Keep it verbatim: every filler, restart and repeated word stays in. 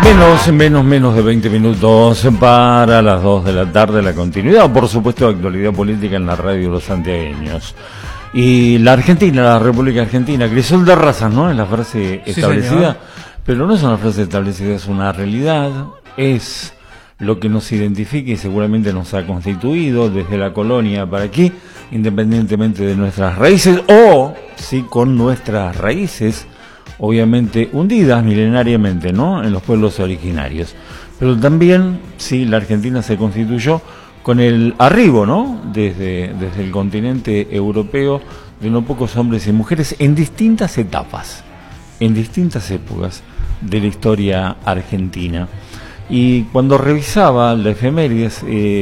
Menos, menos, menos de veinte minutos para las dos de la tarde, la continuidad, por supuesto, de actualidad política en la radio de los santiagueños. Y la Argentina, la República Argentina, crisol de razas, ¿no? Es la frase establecida, sí, pero no es una frase establecida, es una realidad, es lo que nos identifica y seguramente nos ha constituido desde la colonia para aquí, independientemente de nuestras raíces, o sí con nuestras raíces, obviamente hundidas milenariamente, ¿no?, en los pueblos originarios. Pero también, sí, la Argentina se constituyó con el arribo, ¿no?, desde, desde el continente europeo, de no pocos hombres y mujeres en distintas etapas, en distintas épocas de la historia argentina. Y cuando revisaba la efemérides, eh,